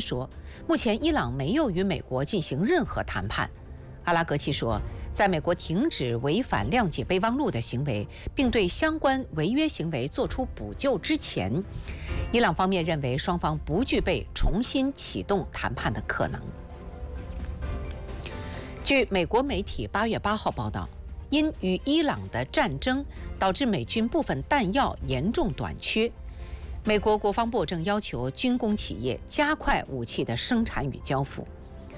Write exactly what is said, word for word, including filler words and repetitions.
说，目前伊朗没有与美国进行任何谈判。阿拉格齐说，在美国停止违反谅解备忘录的行为，并对相关违约行为作出补救之前，伊朗方面认为双方不具备重新启动谈判的可能。据美国媒体八月八号报道，因与伊朗的战争导致美军部分弹药严重短缺，美国国防部正要求军工企业加快武器的生产与交付。